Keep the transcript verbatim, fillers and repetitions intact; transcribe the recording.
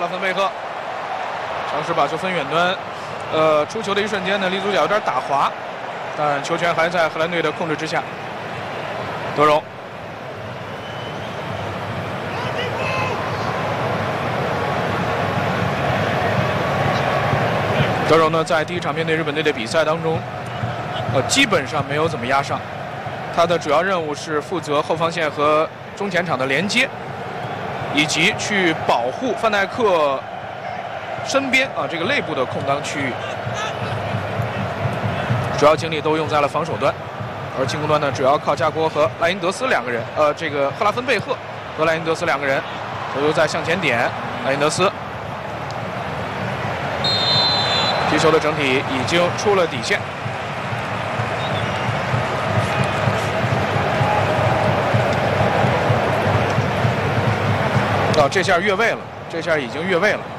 拉芬贝赫尝试把球分远端，呃，出球的一瞬间呢，离足脚有点打滑，但球权还在荷兰队的控制之下。德容。 德容呢，在第一场面对日本队的比赛当中，呃，基本上没有怎么压上。他的主要任务是负责后防线和中前场的连接，以及去保护范戴克身边啊这个内部的空当区域。主要精力都用在了防守端，而进攻端呢，主要靠加国和莱因德斯两个人，呃，这个赫拉芬贝赫和莱因德斯两个人，球又在向前点，莱因德斯。 踢球的整体已经出了底线。哦，这下越位了，这下已经越位了。